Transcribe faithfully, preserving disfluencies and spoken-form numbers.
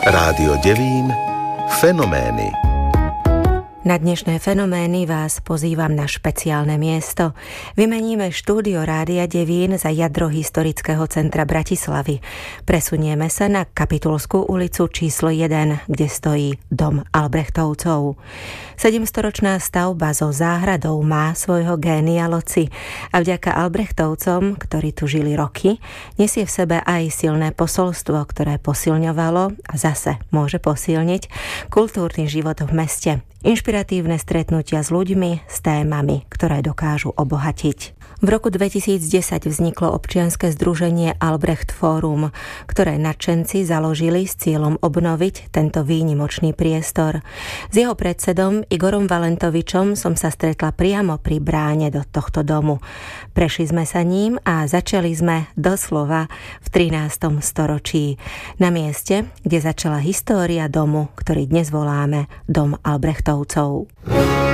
Rádio Devín, fenomény. Na dnešné fenomény vás pozývam na špeciálne miesto. Vymeníme štúdio Rádia Devín za jadro historického centra Bratislavy. Presunieme sa na Kapitulskú ulicu číslo jeden, kde stojí dom Albrechtovcov. Sedemstoročná stavba so záhradou má svojho génia loci a vďaka Albrechtovcom, ktorí tu žili roky, nesie v sebe aj silné posolstvo, ktoré posilňovalo a zase môže posilniť kultúrny život v meste. Inšpiratívne stretnutia s ľuďmi, s témami, ktoré dokážu obohatiť. V roku dvetisícdesať vzniklo občianske združenie Albrecht Fórum, ktoré nadšenci založili s cieľom obnoviť tento výnimočný priestor. S jeho predsedom Igorom Valentovičom som sa stretla priamo pri bráne do tohto domu. Prešli sme sa ním a začali sme doslova v trinástom storočí. Na mieste, kde začala história domu, ktorý dnes voláme Dom Albrechtovcov.